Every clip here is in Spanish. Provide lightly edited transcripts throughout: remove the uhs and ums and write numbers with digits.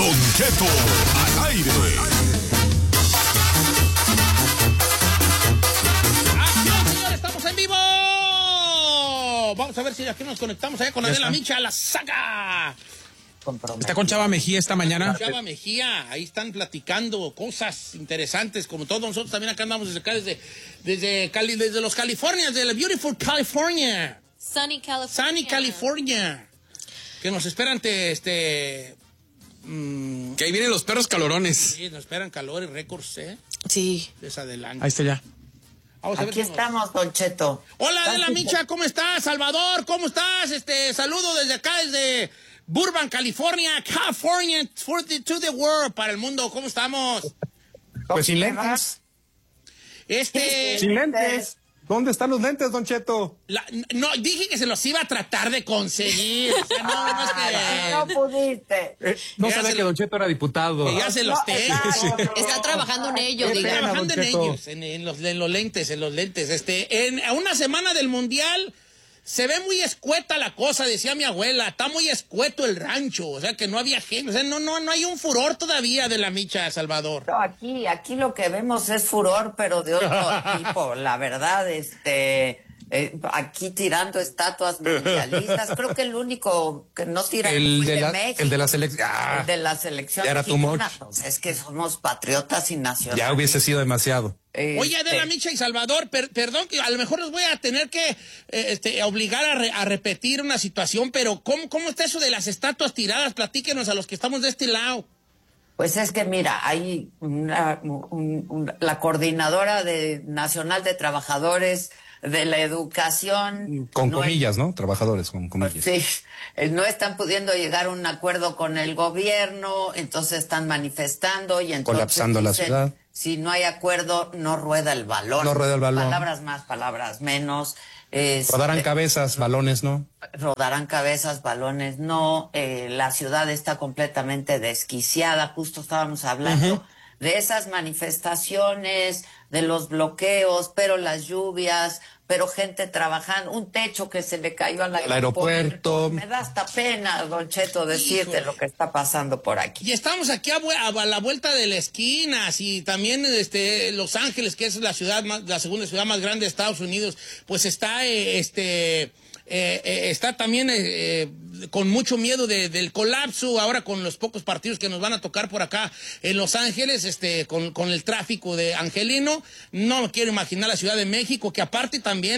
Don Cheto al aire. ¡Estamos en vivo! Vamos a ver si aquí nos conectamos allá con Adela Micha, la saga. Está con Chava Mejía esta mañana. Chava Mejía, ahí están platicando cosas interesantes, como todos nosotros también acá andamos desde acá, desde los Californias, de la beautiful California. Sunny California. Que nos esperan que ahí vienen los perros calorones. Sí, nos esperan calores, récords, Sí. Desadelante. Ahí está ya. Aquí estamos, Don Cheto. Hola, Adela Micha, ¿cómo estás? Salvador, ¿cómo estás? Saludo desde acá, desde Burbank, California, to the world, para el mundo. ¿Cómo estamos? Pues sin lentes. Sin lentes. ¿Dónde están los lentes, Don Cheto? No, dije que se los iba a tratar de conseguir. O sea, no es que... No pudiste. No sabía que Don Cheto era diputado. Que ya se los tengo. Está trabajando en ello, Estoy diga. trabajando en ellos, en los lentes. A una semana del Mundial se ve muy escueta la cosa, decía mi abuela. Está muy escueto el rancho. O sea, que no había gente. O sea, no hay un furor todavía de la Micha, Salvador. No, aquí lo que vemos es furor, pero de otro tipo. La verdad, aquí tirando estatuas mundialistas. Creo que el único que no tira el de México. El de la selección. El de la selección. Era too much. Pues es que somos patriotas y nacionales. Ya hubiese sido demasiado. Oye, Adela Micha y Salvador, perdón que a lo mejor los voy a tener que obligar a repetir una situación, pero ¿cómo está eso de las estatuas tiradas? Platíquenos a los que estamos de este lado. Pues es que mira, hay la coordinadora nacional de trabajadores de la educación. Con comillas, ¿no? Trabajadores, con comillas. Sí, no están pudiendo llegar a un acuerdo con el gobierno, entonces están manifestando y entonces colapsando la ciudad. Si no hay acuerdo, no rueda el balón. No rueda el balón. Palabras más, palabras menos. Rodarán cabezas, balones, ¿no? Rodarán cabezas, balones, no. La ciudad está completamente desquiciada. Justo estábamos hablando de esas manifestaciones, de los bloqueos, pero las lluvias, pero gente trabajando, un techo que se le cayó al aeropuerto. Me da hasta pena, Don Cheto, decirte lo que está pasando por aquí. Y estamos aquí a la vuelta de la esquina, y también Los Ángeles, que es la segunda ciudad más grande de Estados Unidos, pues está está también con mucho miedo del colapso ahora con los pocos partidos que nos van a tocar por acá en Los Ángeles, con el tráfico de angelino. No me quiero imaginar la Ciudad de México, que aparte también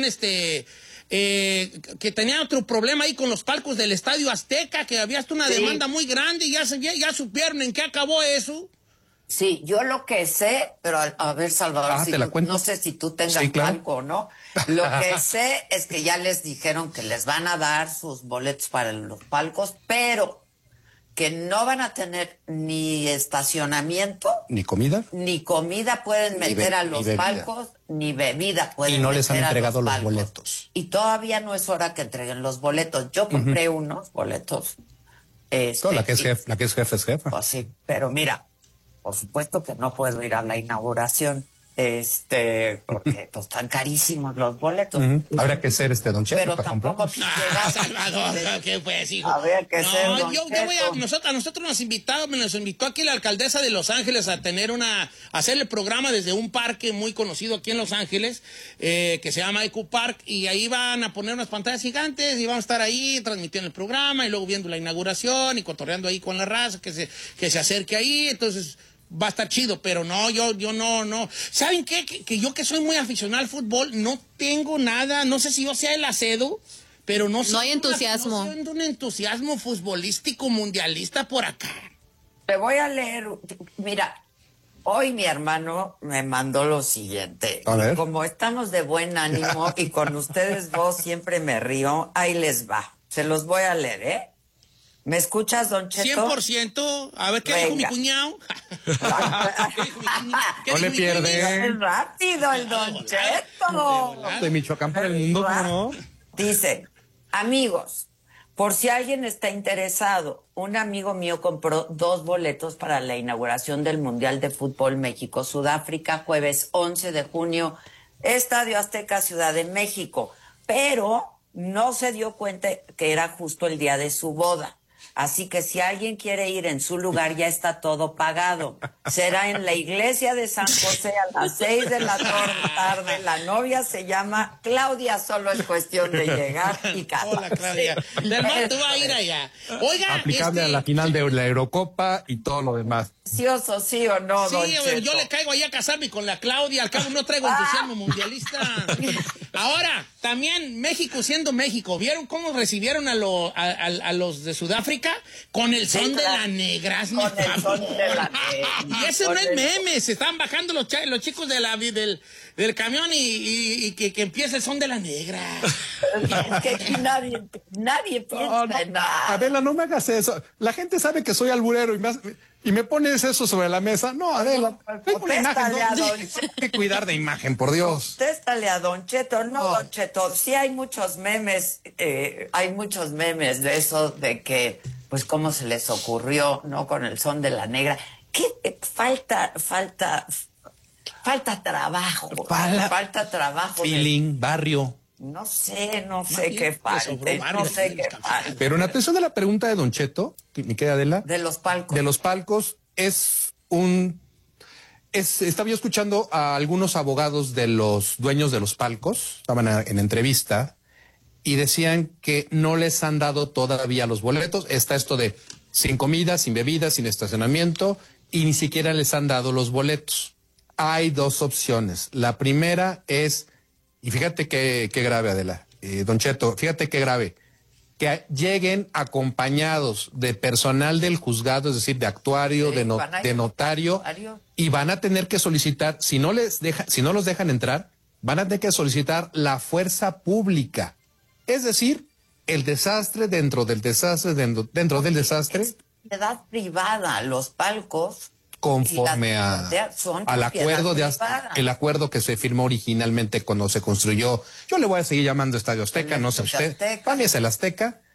que tenía otro problema ahí con los palcos del Estadio Azteca, que había hasta una demanda muy grande y ya supieron en qué acabó eso. Sí, yo lo que sé, pero a ver, Salvador, no sé si tú tengas palco o no. Lo que sé es que ya les dijeron que les van a dar sus boletos para los palcos, pero que no van a tener ni estacionamiento. ¿Ni comida? Ni comida pueden meter a los palcos, ni bebida pueden meter. Y no les han entregado los boletos. Y todavía no es hora que entreguen los boletos. Yo compré unos boletos. La que es jefe es jefa. Pues sí, pero mira, por supuesto que no puedo ir a la inauguración, porque pues están carísimos los boletos. Habría que ser Don Cheto, pero para tampoco Salvador, ¿qué pues, hijo? Habría que ser Don Cheto. A nosotros nos invitó aquí la alcaldesa de Los Ángeles a hacer el programa desde un parque muy conocido aquí en Los Ángeles, que se llama Eco Park, y ahí van a poner unas pantallas gigantes y vamos a estar ahí transmitiendo el programa y luego viendo la inauguración y cotorreando ahí con la raza que se acerque ahí. Entonces va a estar chido, pero no, yo no. ¿Saben qué? Que yo, que soy muy aficionado al fútbol, no tengo nada, no sé si yo sea el acedo, pero no hay entusiasmo. No siento un entusiasmo futbolístico mundialista por acá. Te voy a leer, mira, hoy mi hermano me mandó lo siguiente. A ver. Como estamos de buen ánimo y con ustedes dos siempre me río, ahí les va. Se los voy a leer, ¿eh? ¿Me escuchas, Don Cheto? 100%. A ver, ¿qué dijo mi cuñado? No le pierde. Es rápido el Don Cheto. De Michoacán para el mundo, ¿no? Dice, amigos, por si alguien está interesado, un amigo mío compró 2 boletos para la inauguración del Mundial de Fútbol México-Sudáfrica, jueves 11 de junio, Estadio Azteca, Ciudad de México. Pero no se dio cuenta que era justo el día de su boda. Así que si alguien quiere ir en su lugar, ya está todo pagado. Será en la iglesia de San José a las 6 de la tarde. La novia se llama Claudia, solo es cuestión de llegar y casarse. Hola, Claudia. Del tú vas a ir allá. Oiga, aplicable a la final de la Eurocopa y todo lo demás. ¿Precioso, sí o no, don Sí, Cheto? yo le caigo ahí a casarme con la Claudia, al cabo no traigo entusiasmo mundialista. Ahora, también México siendo México, ¿vieron cómo recibieron a los de Sudáfrica? Con el son de la negra. Con el son de la negra. Y ese no es meme, se están bajando los chicos del camión y que empiece el son de la negra. Es que aquí nadie piensa en nada. Adela, no me hagas eso. La gente sabe que soy alburero y me pones eso sobre la mesa. No, Adela, tengo una imagen. Tengo que cuidar de imagen, por Dios. Contéstale a Don Cheto. No, Don Cheto, sí hay muchos memes de eso, de que, pues, cómo se les ocurrió, ¿no? Con el son de la negra. ¿Qué falta trabajo? Falta trabajo. Feeling, barrio. No sé qué falte. No sé qué falte. Pero en atención a la pregunta de Don Cheto, mi querida Adela. De los palcos. De los palcos estaba yo escuchando a algunos abogados de los dueños de los palcos, estaban en entrevista, y decían que no les han dado todavía los boletos. Está esto de sin comida, sin bebida, sin estacionamiento, y ni siquiera les han dado los boletos. Hay dos opciones. La primera es, y fíjate qué grave, Adela, Don Cheto, fíjate qué grave, que lleguen acompañados de personal del juzgado, es decir, de actuario, Sí, de notario, y van a tener que solicitar, si no los dejan entrar, van a tener que solicitar la fuerza pública. Es decir, el desastre dentro del desastre, dentro del desastre. Es propiedad privada, los palcos. Conforme al acuerdo el acuerdo que se firmó originalmente cuando se construyó. Yo le voy a seguir llamando Estadio Azteca, no sé usted. Para mí es el Azteca.